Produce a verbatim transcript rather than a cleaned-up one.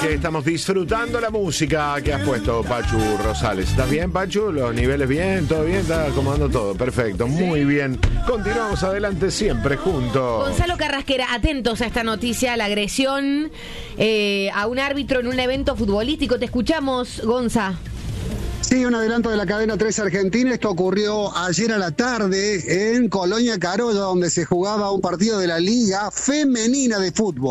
que estamos disfrutando la música que has puesto, Pachu Rosales. ¿Estás bien, Pachu? ¿Los niveles bien? ¿Todo bien? ¿Está acomodando todo? Perfecto, muy bien. Continuamos adelante siempre juntos. Gonzalo Carrasquera, atentos a esta noticia, la agresión eh, a un árbitro en un evento futbolístico. Te escuchamos, Gonza. Sí, un adelanto de la cadena tres Argentina. Esto ocurrió ayer a la tarde en Colonia Carolla, donde se jugaba un partido de la Liga Femenina de Fútbol.